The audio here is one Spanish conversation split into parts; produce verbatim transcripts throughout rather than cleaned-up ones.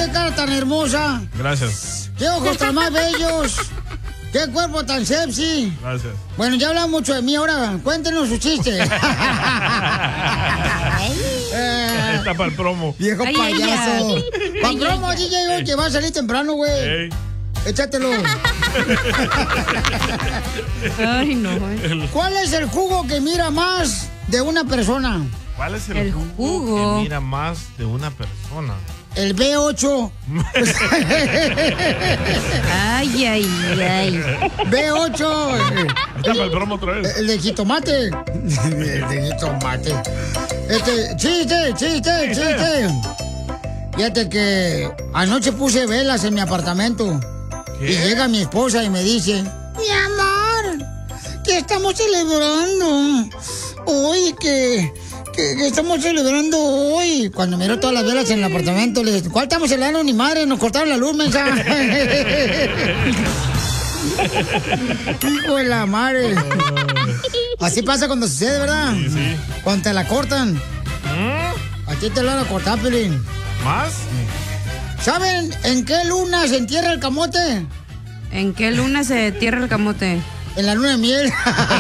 qué cara tan hermosa. Gracias. Qué ojos tan más bellos. Qué cuerpo tan sexy. Gracias. Bueno, ya hablamos mucho de mí, ahora cuéntenos su chiste. eh, Está para el promo. Viejo ay, payaso. Para el promo, ay, D J, hoy que va a salir temprano, güey. Hey. Échatelo. Ay, no, güey. ¿Cuál es el jugo que mira más de una persona? ¿Cuál es el, El jugo, jugo. que mira más de una persona? El B ocho. Ay, ay, ay. B ocho. Está para el promo otra vez. El de jitomate. El de jitomate. Este, chiste, chiste, chiste. Fíjate que anoche puse velas en mi apartamento. ¿Qué? Y llega mi esposa y me dice: mi amor, ¿qué estamos celebrando? Hoy que, que, que estamos celebrando hoy. Cuando miro todas las velas en el apartamento, le dije: ¿cuál estamos celebrando? Ni madre, nos cortaron la luz, mensa. Hijo de la madre. Así pasa cuando sucede, ¿verdad? Sí, sí. Cuando te la cortan. ¿Mm? Aquí te la van a cortar, Pelín. ¿Más? ¿Saben en qué luna se entierra el camote? ¿En qué luna se tierra el camote? En la luna de miel.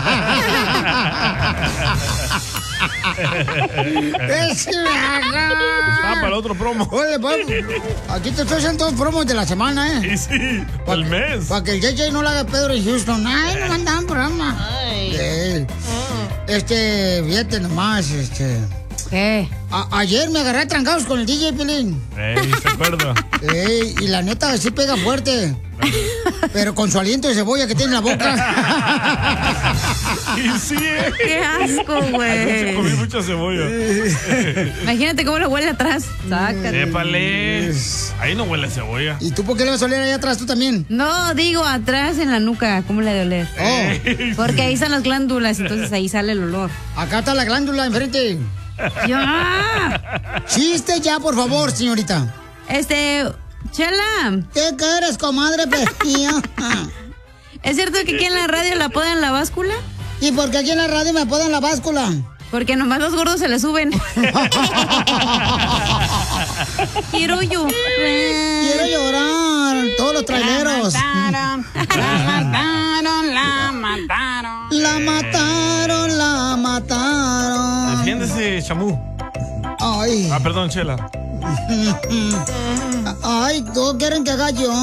¡Ese me haga! Ah, para el otro promo. Oye, papi, aquí te estoy haciendo todos promos de la semana, ¿eh? Sí, sí. Pa El mes. Para que el J J no le haga Pedro en Houston. Ay, no mandaban programa. Ay. Sí. Este, fíjate nomás, este... ¿Qué? A- ayer me agarré a trancados con el D J Pelín. Ey, ¿se acuerda? Ey, y la neta sí pega fuerte. Pero con su aliento de cebolla que tiene en la boca. Y sí, eh. ¡Qué asco, Anoche comí güey! mucha cebolla. Imagínate cómo lo huele atrás. Sácate. Épale. Ahí no huele a cebolla. ¿Y tú por qué le vas a oler allá atrás tú también? No, digo atrás en la nuca. ¿Cómo le ha de oler? Oh, Porque ahí están las glándulas, entonces ahí sale el olor. acá está la glándula enfrente. ¡Ya! Chiste ya, por favor, señorita. Este, Chela, ¿Qué quieres, comadre pestía? ¿es cierto que aquí en la radio la apodan la báscula? ¿Y por qué aquí en la radio me ponen la báscula? Porque nomás los gordos se le suben. Quiero yo. Quiero llorar. Todos los traileros. La mataron, la mataron. La mataron, la mataron. Defiéndese, chamú. Ay. Ah, perdón, Chela. Ay, todos quieren que haga yo.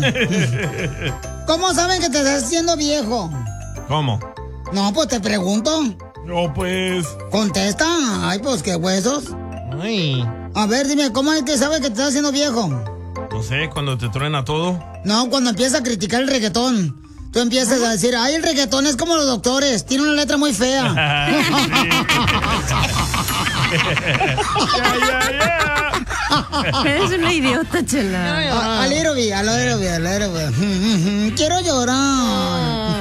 ¿Cómo saben que te estás haciendo viejo? ¿Cómo? No, pues te pregunto. No, pues. Contesta. Ay, pues qué huesos. Ay. A ver, dime, ¿cómo es que sabes que te estás haciendo viejo? No sé, cuando te truena todo. No, cuando empiezas a criticar el reggaetón. Tú empiezas a decir: ay, el reggaetón es como los doctores, tiene una letra muy fea. Ya, ya, ya. Eres una idiota, Chela. A, a little bit, a little bit, a little bit. Quiero llorar.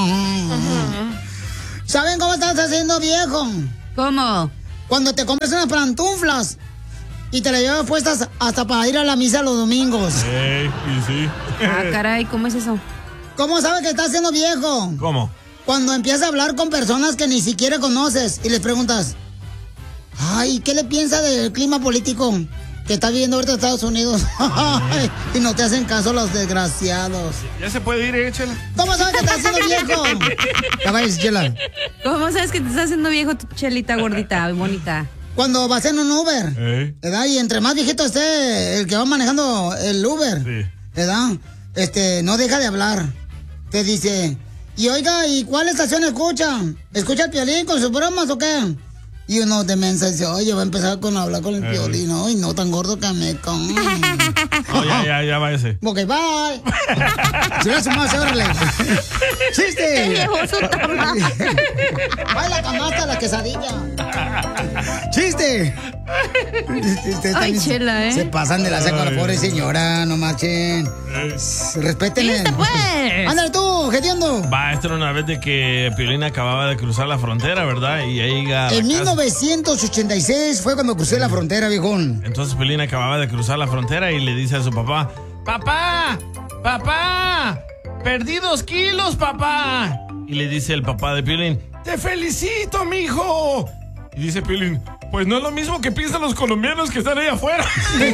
¿Saben cómo estás haciendo viejo? ¿Cómo? Cuando te compras unas pantuflas y te las llevas puestas hasta para ir a la misa los domingos. Ey, y sí. Ah, caray, ¿cómo es eso? ¿Cómo sabes que estás haciendo viejo? ¿Cómo? Cuando empiezas a hablar con personas que ni siquiera conoces y les preguntas: ay, ¿qué le piensa del clima político que está viviendo ahorita Estados Unidos? Y no te hacen caso los desgraciados. Ya se puede ir, eh, Chela. ¿Cómo sabes que estás haciendo viejo? Ya vayas, Chela. ¿Cómo sabes que te estás haciendo viejo, tu Chelita gordita, bonita? Cuando vas en un Uber, Ey. ¿verdad? Y entre más viejito esté el que va manejando el Uber, Sí. ¿verdad? Este, no deja de hablar. Te dice: y oiga, ¿y cuál estación escucha? ¿Escucha el Piolín con sus bromas o qué? Y uno de mensa dice: oye, va a empezar con hablar con el Eh. Piolín. Ay, no, tan gordo que me con. No, ya, ya, ya váyase. Ok, bye. Si no más, órale. ¡Chiste! Viejo su tamaño. ¡Ay, la canasta, la quesadilla! ¡Chiste! Ustedes Ay, también Chela, ¿eh? Se pasan de la seca a la pobre señora, no marchen. Respétenle. ¡Chiste, pues! ¡Ándale tú, gediendo! Va, esta era una vez de que Piolín acababa de cruzar la frontera, ¿verdad? Y ahí llega a la En casa. mil novecientos ochenta y seis fue cuando crucé la frontera, viejón. Entonces Piolín acababa de cruzar la frontera y le dice a su papá: ¡Papá! ¡Papá! ¡Perdí dos kilos, papá! Y le dice el papá de Piolín: ¡Te felicito, mijo! Y dice Piolín: Pues no es lo mismo que piensan los colombianos que están ahí afuera.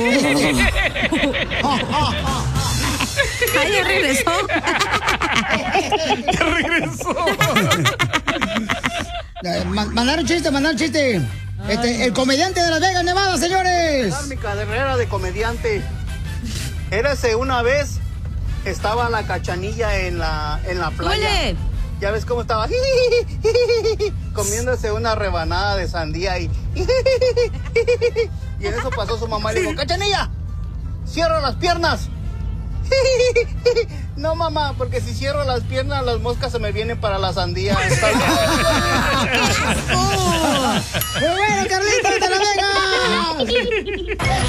Ay, ya regresó. Ya regresó. Mandaron chiste, mandaron chiste. Este, el comediante de Las Vegas, Nevada, señores. Mi carrera de comediante. Érase una vez, estaba la Cachanilla en la, en la playa. ¡Huele! Ya ves cómo estaba comiéndose una rebanada de sandía y, y en eso pasó su mamá y le dijo, Cachanilla, cierra las piernas. No, mamá, porque si cierro las piernas, las moscas se me vienen para la sandía. ¡Muy bueno, Carlitos de La Vegas!